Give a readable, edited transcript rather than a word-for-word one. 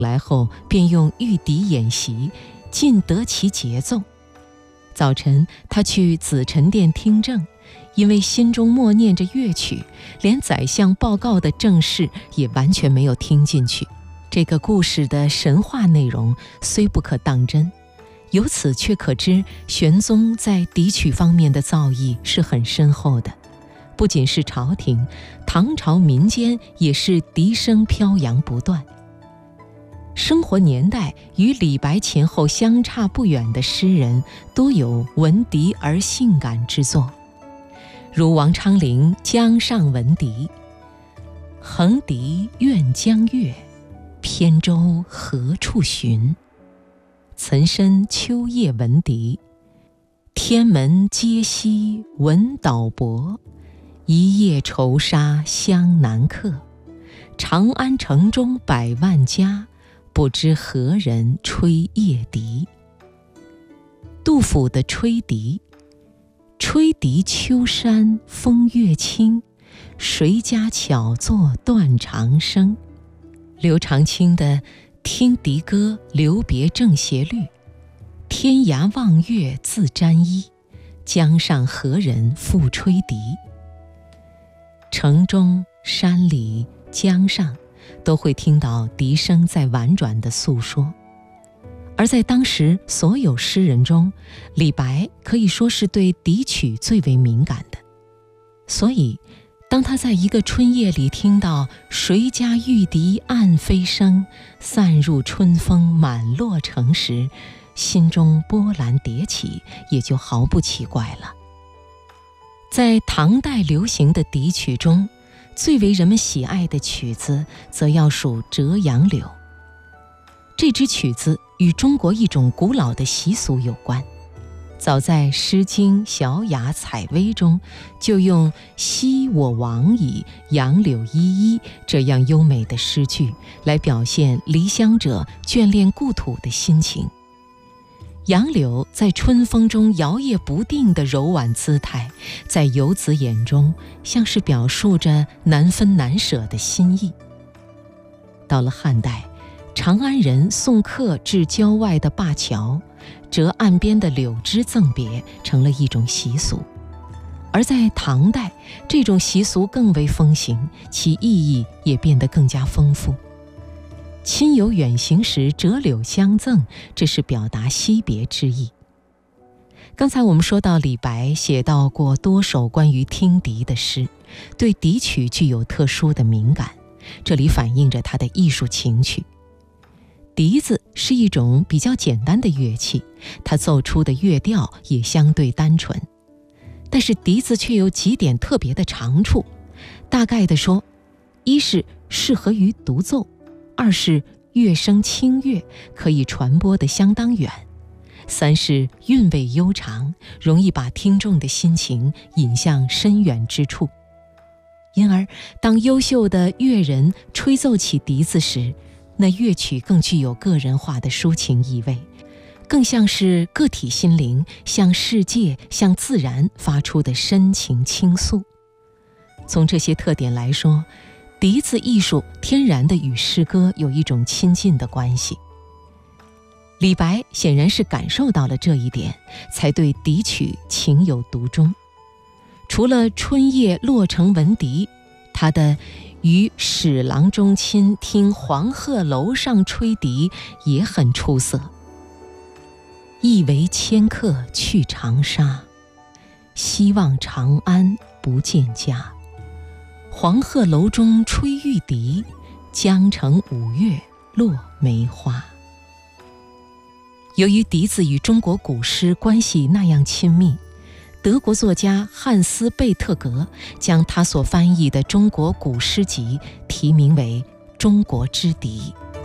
来后便用御笛演习，尽得其节奏。早晨他去紫宸殿听政，因为心中默念着乐曲，连宰相报告的政事也完全没有听进去。这个故事的神话内容虽不可当真，由此却可知玄宗在笛曲方面的造诣是很深厚的。不仅是朝廷，唐朝民间也是笛声飘扬不断。生活年代与李白前后相差不远的诗人，多有闻笛而性感之作，如王昌龄《江上闻笛》：横笛怨江月，扁舟何处寻？岑参秋夜闻笛，天门皆悉闻导泊，一夜愁杀湘南客。长安城中百万家，不知何人吹夜笛。杜甫的吹笛：吹笛秋山风月清，谁家巧作断肠声。刘长卿的听笛歌留别正斜律：天涯望月自沾衣，江上何人复吹笛。城中山里江上都会听到笛声在婉转地诉说。而在当时所有诗人中，李白可以说是对笛曲最为敏感的。所以当他在一个春夜里听到谁家玉笛暗飞声，散入春风满洛城时，心中波澜迭起，也就毫不奇怪了。在唐代流行的笛曲中，最为人们喜爱的曲子则要数《折杨柳》。这支曲子与中国一种古老的习俗有关，早在《诗经·小雅·采薇》中就用昔我往矣，杨柳依依这样优美的诗句来表现离乡者眷恋故土的心情。杨柳在春风中摇曳不定的柔婉姿态，在游子眼中像是表述着难分难舍的心意。到了汉代，长安人送客至郊外的灞桥，折岸边的柳枝赠别成了一种习俗。而在唐代，这种习俗更为风行，其意义也变得更加丰富。亲友远行时折柳相赠，这是表达惜别之意。刚才我们说到李白写到过多首关于听笛的诗，对笛曲具有特殊的敏感，这里反映着他的艺术情趣。笛子是一种比较简单的乐器，它奏出的乐调也相对单纯，但是笛子却有几点特别的长处。大概的说，一是适合于独奏，二是乐声清越，可以传播得相当远，三是韵味悠长，容易把听众的心情引向深远之处。因而当优秀的乐人吹奏起笛子时，那乐曲更具有个人化的抒情意味，更像是个体心灵向世界向自然发出的深情倾诉。从这些特点来说，笛子艺术天然地与诗歌有一种亲近的关系。李白显然是感受到了这一点，才对笛曲情有独钟。除了春夜洛城闻笛，他的于使郎中亲听黄鹤楼上吹笛也很出色。一为迁客去长沙，希望长安不见家。黄鹤楼中吹玉笛，江城五月落梅花。由于笛子与中国古诗关系那样亲密，德国作家汉斯·贝特格将他所翻译的中国古诗集题名为《中国之笛》。